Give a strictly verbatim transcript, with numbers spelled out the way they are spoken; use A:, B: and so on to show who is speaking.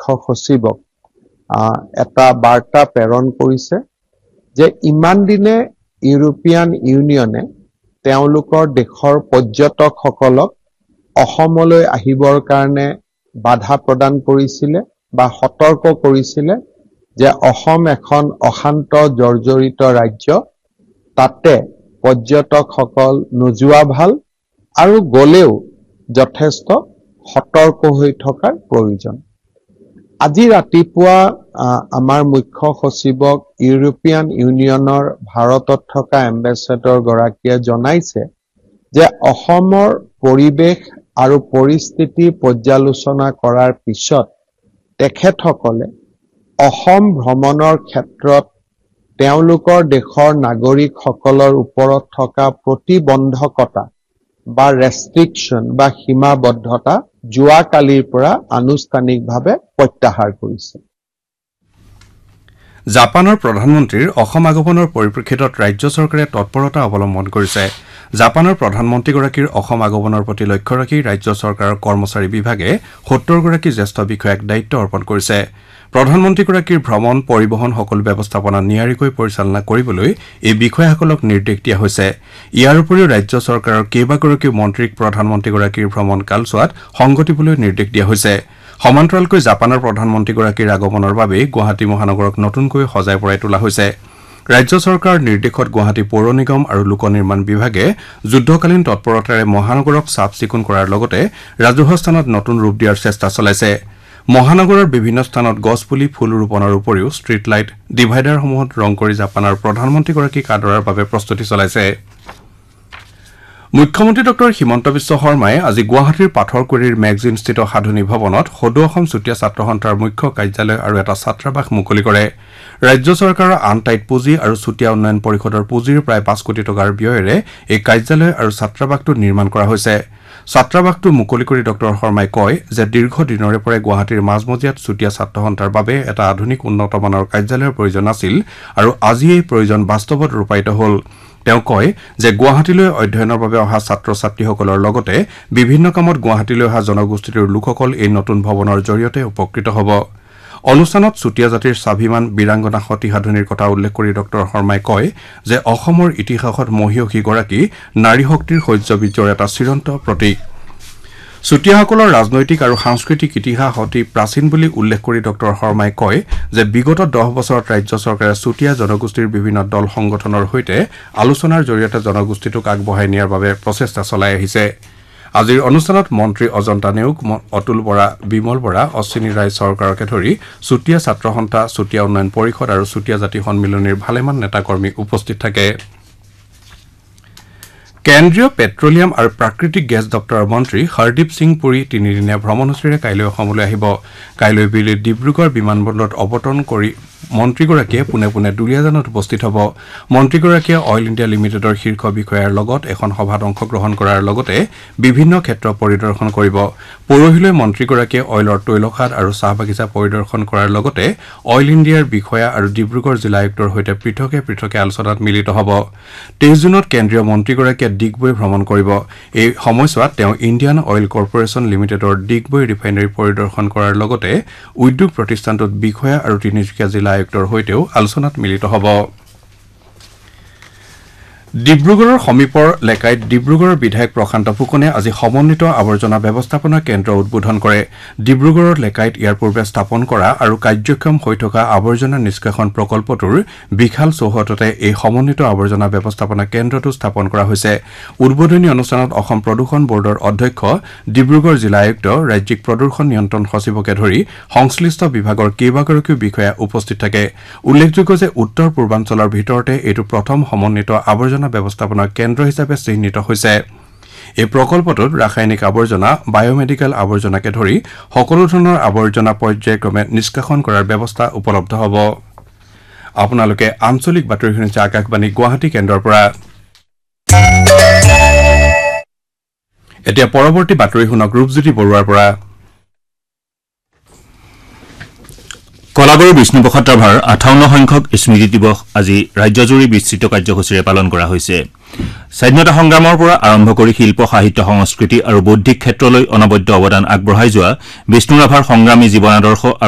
A: মুখ্য সচিবক এটা বাৰ্তা প্ৰেৰণ কৰিছে যে ইমান দিনে ইউৰোপিয়ান ইউনিয়নে তেওঁলোকৰ দেশৰ পৰ্যটকসকলক অসমলৈ আহিবৰ কাৰণে বাধা প্ৰদান কৰিছিলে বা সতৰ্ক কৰিছিলে যে অসম এখন অশান্ত জৰ্জৰিত ৰাজ্য, তাতে পৰ্যটকসকল নোযোৱা ভাল আৰু গলেও যথেষ্ট সতৰ্ক হৈ থকাৰ প্ৰয়োজন। আজি ৰাতিপুৱা আমাৰ মুখ্য সচিবক ইউৰোপিয়ান ইউনিয়নৰ ভাৰতত থকা এম্বেছাডৰ গৰাকীয়ে জনাইছে যে অসমৰ পৰিৱেশ আৰু পৰিস্থিতি পৰ্যালোচনা কৰাৰ পিছত তেখেতসকলে অসম ভ্ৰমণৰ ক্ষেত্ৰত তেওঁলোকৰ দেশৰ নাগৰিকসকলৰ ওপৰত থকা প্ৰতিবন্ধকতা বা ৰেষ্ট্ৰিকশ্যন বা সীমাবদ্ধতা যোৱাকালিৰ পৰা আনুষ্ঠানিকভাৱে প্ৰত্যাহাৰ কৰিছে।
B: জাপানৰ প্ৰধানমন্ত্ৰীৰ অসম আগমনৰ পৰিপ্ৰেক্ষিতত ৰাজ্য চৰকাৰে তৎপৰতা অৱলম্বন কৰিছে। জাপানৰ প্ৰধানমন্ত্ৰীগৰাকীৰ অসম আগমনৰ প্ৰতি লক্ষ্য ৰাখি ৰাজ্য চৰকাৰৰ কৰ্মচাৰী বিভাগে সত্তৰ গৰাকী জ্যেষ্ঠ বিষয়াক দায়িত্ব অৰ্পণ কৰিছে। প্ৰধানমন্ত্ৰীগৰাকীৰ ভ্ৰমণ পৰিবহণ সকলো ব্যৱস্থাপনা নিয়াৰিকৈ পৰিচালনা কৰিবলৈ এই বিষয়াসকলক নিৰ্দেশ দিয়া হৈছে। ইয়াৰ উপৰিও ৰাজ্য চৰকাৰৰ কেইবাগৰাকীও মন্ত্ৰীক প্ৰধানমন্ত্ৰীগৰাকীৰ ভ্ৰমণ কালছোৱাত সংগতিবলৈ নিৰ্দেশ দিয়া হৈছে। সমান্তৰালকৈ জাপানৰ প্ৰধানমন্ত্ৰীগৰাকীৰ আগমনৰ বাবে গুৱাহাটী মহানগৰক নতুনকৈ সজাই পৰাই তোলা হৈছে। ৰাজ্য চৰকাৰৰ নিৰ্দেশত গুৱাহাটী পৌৰ নিগম আৰু লোক নিৰ্মাণ বিভাগে যুদ্ধকালীন তৎপৰতাৰে মহানগৰক চাফ চিকুণ কৰাৰ লগতে ৰাজহুৱা স্থানত নতুন ৰূপ দিয়াৰ চেষ্টা চলাইছে। মহানগৰৰ বিভিন্ন স্থানত গছপুলি ফুল ৰোপণৰ উপৰিও ষ্ট্ৰীট লাইট ডিভাইডাৰসমূহত ৰং কৰি জাপানৰ প্ৰধানমন্ত্ৰীগৰাকীক আদৰাৰ বাবে প্ৰস্তুতি চলাইছে। মুখ্যমন্ত্ৰী ডক্টৰ হিমন্ত বিশ্ব শৰ্মাই আজি গুৱাহাটীৰ পাথৰকুৰিৰ মেগজিনস্থিত সাধনী ভৱনত সদৌ অসম চুতীয়া ছাত্ৰ সন্থাৰ মুখ্য কাৰ্যালয় আৰু এটা ছাত্ৰাবাস মুকলি কৰে। ৰাজ্য চৰকাৰৰ আন ঠাইত পুঁজি আৰু চুতীয়া উন্নয়ন পৰিষদৰ পুঁজিৰ প্ৰায় পাঁচ কোটি টকাৰ ব্যয়েৰে এই কাৰ্যালয় আৰু ছাত্ৰাবাসটো নিৰ্মাণ কৰা হৈছে। ছাত্ৰাবাসটো মুকলি কৰি ডক্টৰ শৰ্মাই কয় যে দীৰ্ঘদিনৰে পৰাই গুৱাহাটীৰ মাজমজিয়াত চুতীয়া ছাত্ৰ সন্থাৰ বাবে এটা আধুনিক উন্নতমানৰ কাৰ্যালয়ৰ প্ৰয়োজন আছিল আৰু আজি এই প্ৰয়োজন বাস্তৱত ৰূপায়িত হ'ল। তেওঁ কয় যে গুৱাহাটীলৈ অধ্যয়নৰ বাবে অহা ছাত্ৰ ছাত্ৰীসকলৰ লগতে বিভিন্ন কামত গুৱাহাটীলৈ অহা জনগোষ্ঠীটোৰ লোকসকল এই নতুন ভৱনৰ জৰিয়তে উপকৃত হ'ব। অনুষ্ঠানত চুতীয়া জাতিৰ স্বাভিমান বীৰাংগনা সতী সাধনীৰ কথা উল্লেখ কৰি ডক্টৰ শৰ্মাই কয় যে অসমৰ ইতিহাসত মহিয়সীগৰাকী নাৰী শক্তিৰ শৌৰ্যবীৰ্যৰ এটা চিৰন্ত প্ৰতীক। চুতীয়াসকলৰ ৰাজনৈতিক আৰু সাংস্কৃতিক ইতিহাস অতি প্ৰাচীন বুলি উল্লেখ কৰি ডক্টৰ শৰ্মাই কয় যে বিগত দহ বছৰত ৰাজ্য চৰকাৰে চুতীয়া জনগোষ্ঠীৰ বিভিন্ন দল সংগঠনৰ সৈতে আলোচনাৰ জৰিয়তে জনগোষ্ঠীটোক আগবঢ়াই নিয়াৰ বাবে প্ৰচেষ্টা চলাই আহিছে। আজিৰ অনুষ্ঠানত মন্ত্ৰী অজন্তা নেওগ, অতুল বৰা, বিমল বৰা, অশ্বিনী ৰায় চৰকাৰকে ধৰি চুতীয়া ছাত্ৰ সন্থা, চুতীয়া উন্নয়ন পৰিষদ আৰু চুতীয়া জাতি সন্মিলনীৰ ভালেমান নেতাকৰ্মী উপস্থিত থাকে। কেন্দ্ৰীয় পেট্ৰলিয়াম আৰু প্ৰাকৃতিক গেছ দপ্তৰৰ মন্ত্ৰী হৰদীপ সিং পুৰী তিনিদিনীয়া ভ্ৰমণসূচীৰে কাইলৈ অসমলৈ আহিব। কাইলৈ বিয়লি ডিব্ৰুগড় বিমানবন্দৰত অৱতৰণ কৰি মন্ত্ৰীগৰাকীয়ে পোনে পোনে দুলীয়াজানত উপস্থিত হ'ব। মন্ত্ৰীগৰাকীয়ে অইল ইণ্ডিয়া লিমিটেডৰ শীৰ্ষ বিষয়াৰ লগত এখন সভাত অংশগ্ৰহণ কৰাৰ লগতে বিভিন্ন ক্ষেত্ৰ পৰিদৰ্শন কৰিব। পৰহিলৈ মন্ত্ৰীগৰাকীয়ে অইলৰ তৈলখাদ আৰু চাহ বাগিচা পৰিদৰ্শন কৰাৰ লগতে অইল ইণ্ডিয়াৰ বিষয়া আৰু ডিব্ৰুগড় জিলা আয়ুক্তৰ সৈতে পৃথকে পৃথকে আলোচনাত মিলিত হ'ব। তেইছ জুনত কেন্দ্ৰীয় মন্ত্ৰীগৰাকীয়ে ডিগবৈ ভ্ৰমণ কৰিব। এই সময়ছোৱাত তেওঁ ইণ্ডিয়ান অইল কৰ্পৰেশ্যন লিমিটেডৰ ডিগবৈ ৰিফাইনাৰী পৰিদৰ্শন কৰাৰ লগতে উদ্যোগ প্ৰতিষ্ঠানটোত বিষয়া আৰু তিনিচুকীয়া জিলা আয়ুক্তৰ সৈতেও আলোচনাত মিলিত হ'ব। ডিব্ৰুগড়ৰ সমীপৰ লেকাইত ডিব্ৰুগড়ৰ বিধায়ক প্ৰশান্ত ফুকনে আজি সমন্বিত আৱৰ্জনা ব্যৱস্থাপনা কেন্দ্ৰ উদ্বোধন কৰে। ডিব্ৰুগড়ৰ লেকাইত ইয়াৰ পূৰ্বে স্থাপন কৰা আৰু কাৰ্যক্ষম হৈ থকা আৱৰ্জনা নিষ্কাশন প্ৰকল্পটোৰ বিশাল চৌহদতে এই সমন্বিত আৱৰ্জনা ব্যৱস্থাপনা কেন্দ্ৰটো স্থাপন কৰা হৈছে। উদ্বোধনী অনুষ্ঠানত অসম প্ৰদূষণ বৰ্ডৰ অধ্যক্ষ, ডিব্ৰুগড় জিলা আয়ুক্ত, ৰাজ্যিক প্ৰদূষণ নিয়ন্ত্ৰণ সচিবকে ধৰি সংশ্লিষ্ট বিভাগৰ কেইবাগৰাকীও বিষয়া উপস্থিত থাকে। উল্লেখযোগ্য যে উত্তৰ পূৰ্বাঞ্চলৰ ভিতৰতে এইটো প্ৰথম সমন্বিত আৱৰ্জনা ব্যৱস্থাপনা কেন্দ্ৰ হিচাপে চিহ্নিত হৈছে। এই প্ৰকল্পটোত ৰাসায়নিক আৱৰ্জনা, বায়'মেডিকেল আৱৰ্জনাকে ধৰি সকলো ধৰণৰ আৱৰ্জনা পৰ্যায়ক্ৰমে নিষ্কাশন কৰাৰ ব্যৱস্থা উপলব্ধ হ'ব। আপোনালোকে আঞ্চলিক বাতৰি শুনিছে আকাশবাণী গুৱাহাটী কেন্দ্ৰৰ পৰা। এতিয়া পৰৱৰ্তী বাতৰি শুনক ৰূপজ্যোতি বৰুৱাৰ পৰা।
C: কলাগুৰু বিষ্ণুপ্ৰসাদ ৰাভাৰ আঠাৱন্ন সংখ্যক স্মৃতি দিৱস আজি ৰাজ্যজুৰি বিস্তৃত কাৰ্যসূচীৰে পালন কৰা হৈছে। স্বাধীনতা সংগ্ৰামৰ পৰা আৰম্ভ কৰি শিল্প, সাহিত্য, সংস্কৃতি আৰু বৌদ্ধিক ক্ষেত্ৰলৈ অনবদ্য অৱদান আগবঢ়াই যোৱা বিষ্ণু ৰাভাৰ সংগ্ৰামী জীৱন আদৰ্শ